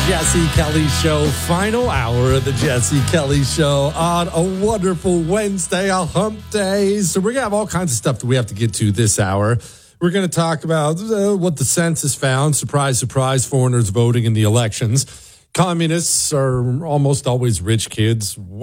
Jesse Kelly Show, final hour of the Jesse Kelly Show on a wonderful Wednesday, a hump day. So we're going to have all kinds of stuff that we have to get to this hour. We're going to talk about what the census found. Surprise, surprise, foreigners voting in the elections. Communists are almost always rich kids.